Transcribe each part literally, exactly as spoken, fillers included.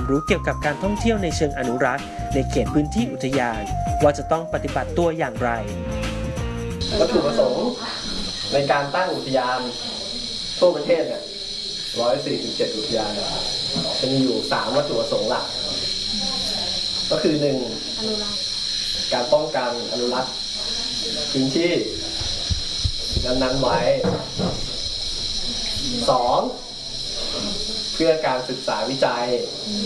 รู้เกี่ยวกับการท่องเที่ยวในเชิงอนุรักษ์ในเขตพื้นที่อุทยานว่าจะต้องปฏิบัติตัวอย่างไรวัตถุประสงค์ในการตั้งอุทยานทั่วประเทศเนี่ยร้อยสี่สิบเจ็ดอุทยานจะมีอยู่สามวัตถุประสงค์หลักก็คือหนึ่งการป้องกันอนุรักษ์พื้นที่นั้นๆไว้สองเพื่อการศึกษาวิจัย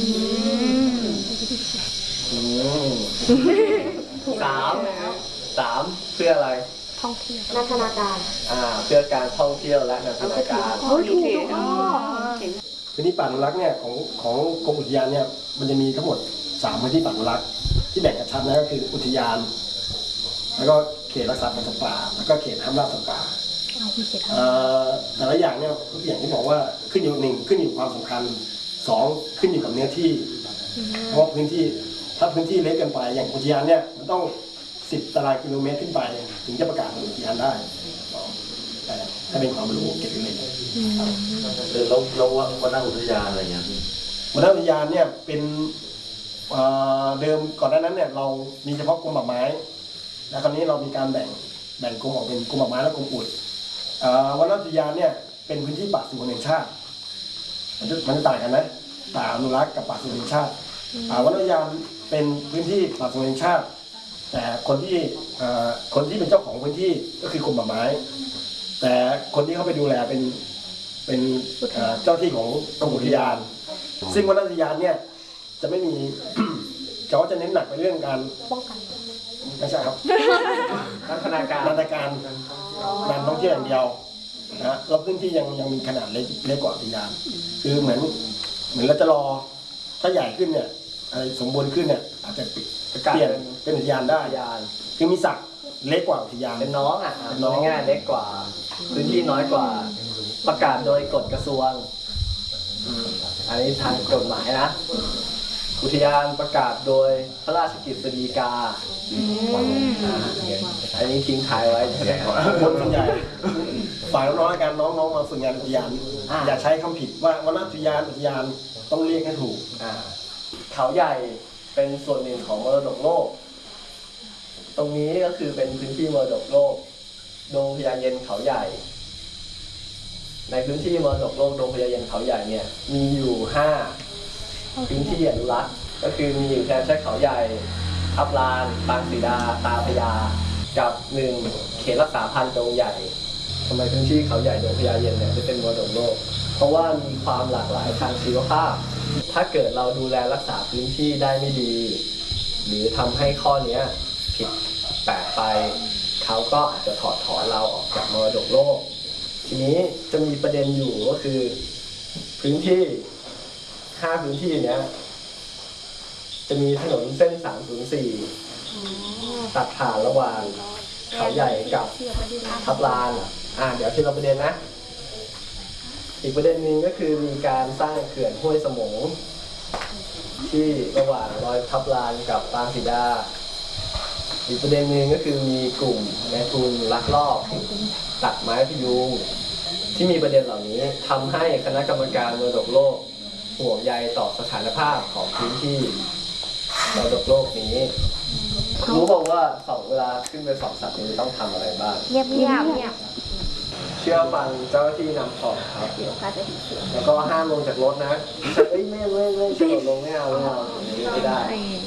สามสามเพื่ออะไรท่องเที่ยวนันทนาการอ่าเพื่อการท่องเที่ยวและนันทนาการโอ้ถูกพื้นที่ป่าอนุรักษ์เนี่ยของของกรมอุทยานเนี่ยมันจะมีทั้งหมดสามพื้นที่ป่าอนุรักษ์ที่แบ่งกันชัดนะก็คืออุทยานแล้วก็เขตรักษาพันธุ์สัตว์ป่าแล้วก็เขตห้ามล่าสัตว์ป่าแต่ละอย่างเนี่ยอย่างที่บอกว่าขึ้นอยู่หนึ่งขึ้นอยู่ความสำคัญสองขึ้นอยู่กับเนื้อที่เพราะพื้นที่ถ้าพื้นที่เล็กเกินไปอย่างอุทยานเนี่ยมันต้องสิบตารางกิโลเมตรขึ้นไปถึงจะประกาศเป็นอุทยานได้แต่ถ้าเป็นความรู้เก็บไว้เลยแล้วแล้ววันอุทยานอะไรเงี้ยวันอุทยานเนี่ยเป็นเดิมก่อนหน้านั้นเนี่ยเรามีเฉพาะกรมป่าไม้แล้วคราวนี้เรามีการแบ่งแบ่งกรมออกเป็นกรมป่าไม้และกรมอุทวันอุทยานเนี่ยเป็นพื้นที่ป่าสงวนแห่งชาติมันจะมันจะต่างกันนะป่าอนุรักษ์กับป่าสงวนแห่งชาติวันอุทยานเป็นพื้นที่ป่าสงวนแห่งชาติแต่คนที่คนที่เป็นเจ้าของพื้นที่ก็คือกรมป่าไม้แต่คนที่เข้าไปดูแลเป็นเป็นเจ้าที่ของกรมอุทยานซึ่งวันอุทยานเนี่ยจะไม่มีเขาจะเน้นหนักไปเรื่องการป้องกันไม่ใช่ครับนันทนาการนันทนาการการท่องเที่ยวอย่างเดียวนะแล้วพื้นที่ยังยังมีขนาดเล็กเล็กกว่าอุทยานคือเหมือนเหมือนเราจะรอถ้าใหญ่ขึ้นเนี่ยอะไรสมบูรณ์ขึ้นเนี่ยอาจจะเปลี่ยนเป็นอุทยานได้คือมีศักดิ์เล็กกว่าอุทยานเป็นน้องอ่ะน้องง่ายเล็กกว่าพื้นที่น้อยกว่าประกาศโดยกฎกระทรวงอันนี้ทางกฎหมายนะอุทยานประกาศโดยพระราชกฤษฎีกาอันนี้ทิ้งท้ายไว้ใช่ไหมครับคนส่วนใหญ่ฝ่ายน้องๆการน้องๆมาฝึกงานอุทยานอย่าใช้คำผิดว่าวันอุทยานอุทยานต้องเรียกให้ถูกเขาใหญ่เป็นส่วนหนึ่งของมรดกโลกตรงนี้ก็คือเป็นพื้นที่มรดกโลกดงพญาเย็นเขาใหญ่ในพื้นที่มรดกโลกดงพญาเย็นเขาใหญ่เนี่ยมีอยู่ห้าพื้นที่อนุรักษ์ก็คือมีอยู่แค่แค่เขาใหญ่ทับลานปางสีดาตาพญากับหนึ่งเขตรักษาพันธุ์ดงใหญ่ทำไมพื้นที่เขาใหญ่ดงพญาเย็นเนี่ยจะเป็นมรดกโลกเพราะว่ามีความหลากหลายทางชีวภาพถ้าเกิดเราดูแลรักษาพื้นที่ได้ไม่ดีหรือทำให้ข้อนี้ผิดแปลกไปเขาก็อาจจะถอดถอนเราออกจากมรดกโลกทีนี้จะมีประเด็นอยู่ก็คือพื้นที่ห้าพื้นที่เนี้ยจะมีถนนเส้นสามศูนย์สี่ตัดผ่านระหว่างเขาใหญ่กับทับลานอ่าเดี๋ยวที่เราประเด็นนะอีกประเด็นหนึ่งก็คือมีการสร้างเขื่อนห้วยสมงที่ระหว่างรอยทับลานกับปางสีดาอีกประเด็นหนึ่งก็คือมีกลุ่มนายทุนลักลอบตัดไม้พยุงที่มีประเด็นเหล่านี้ทำให้คณะกรรมการมรดกโลกห่วงใยต่อสถานภาพของพื้นที่มรดกโลกนี้รู้บอกว่าสองเวลาขึ้นไปสองสัตว์นี้ต้องทำอะไรบ้างเงียบเงียบเงียบเชื่อฟังเจ้าหน้าที่นำออกครับแล้วก็ห้ามลงจากรถนะเอ้ยไม่ไม่ไม่กระโดดลงไม่เอาไม่เอาไม่ได้